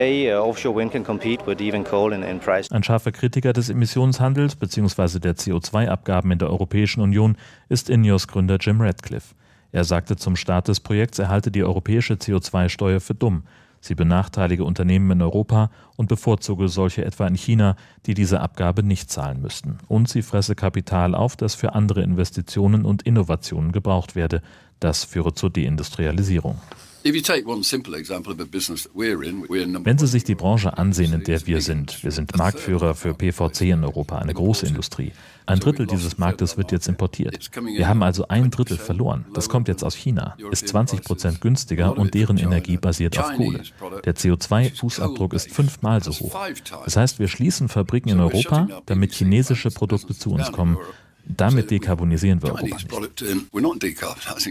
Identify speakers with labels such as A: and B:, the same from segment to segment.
A: Ein scharfer Kritiker des Emissionshandels bzw. der CO2-Abgaben in der Europäischen Union ist INEOS-Gründer Jim Ratcliffe. Er sagte zum Start des Projekts, er halte die europäische CO2-Steuer für dumm. Sie benachteilige Unternehmen in Europa und bevorzuge solche etwa in China, die diese Abgabe nicht zahlen müssten. Und sie fresse Kapital auf, das für andere Investitionen und Innovationen gebraucht werde. Das führe zur Deindustrialisierung. Wenn Sie sich die Branche ansehen, in der wir sind Marktführer für PVC in Europa, eine große Industrie. Ein Drittel dieses Marktes wird jetzt importiert. Wir haben also ein Drittel verloren. Das kommt jetzt aus China, ist 20% günstiger und deren Energie basiert auf Kohle. Der CO2-Fußabdruck ist 5-mal so hoch. Das heißt, wir schließen Fabriken in Europa, damit chinesische Produkte zu uns kommen. Damit dekarbonisieren wir Europa nicht.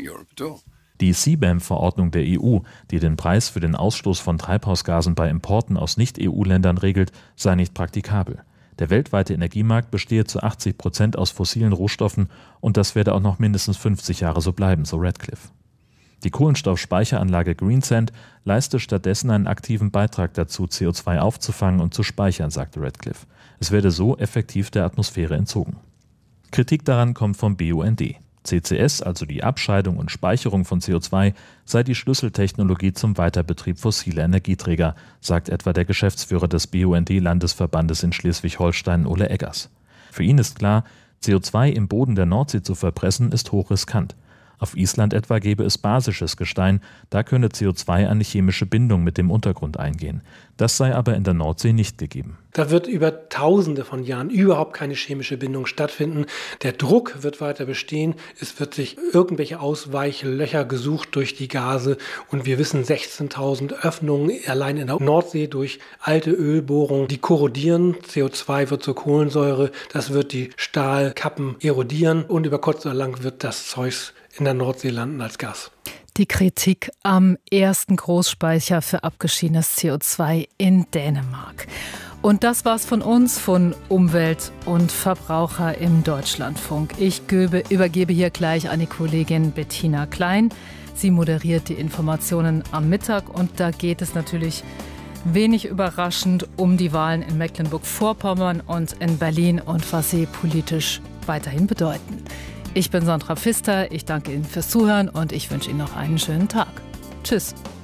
A: Die CBAM-Verordnung der EU, die den Preis für den Ausstoß von Treibhausgasen bei Importen aus Nicht-EU-Ländern regelt, sei nicht praktikabel. Der weltweite Energiemarkt bestehe zu 80% aus fossilen Rohstoffen und das werde auch noch mindestens 50 Jahre so bleiben, so Ratcliffe. Die Kohlenstoffspeicheranlage Greensand leiste stattdessen einen aktiven Beitrag dazu, CO2 aufzufangen und zu speichern, sagte Ratcliffe. Es werde so effektiv der Atmosphäre entzogen. Kritik daran kommt vom BUND. CCS, also die Abscheidung und Speicherung von CO2, sei die Schlüsseltechnologie zum Weiterbetrieb fossiler Energieträger, sagt etwa der Geschäftsführer des BUND-Landesverbandes in Schleswig-Holstein, Ole Eggers. Für ihn ist klar, CO2 im Boden der Nordsee zu verpressen, ist hochriskant. Auf Island etwa gäbe es basisches Gestein, da könne CO2 eine chemische Bindung mit dem Untergrund eingehen. Das sei aber in der Nordsee nicht gegeben.
B: Da wird über Tausende von Jahren überhaupt keine chemische Bindung stattfinden. Der Druck wird weiter bestehen. Es wird sich irgendwelche Ausweichlöcher gesucht durch die Gase. Und wir wissen, 16.000 Öffnungen allein in der Nordsee durch alte Ölbohrungen, die korrodieren. CO2 wird zur Kohlensäure. Das wird die Stahlkappen erodieren. Und über kurz oder lang wird das Zeug in der Nordsee landen als Gas.
C: Die Kritik am ersten Großspeicher für abgeschiedenes CO2 in Dänemark. Und das war's von uns, von Umwelt und Verbraucher im Deutschlandfunk. Ich übergebe hier gleich an die Kollegin Bettina Klein. Sie moderiert die Informationen am Mittag und da geht es natürlich wenig überraschend um die Wahlen in Mecklenburg-Vorpommern und in Berlin und was sie politisch weiterhin bedeuten. Ich bin Sandra Pfister, ich danke Ihnen fürs Zuhören und ich wünsche Ihnen noch einen schönen Tag. Tschüss.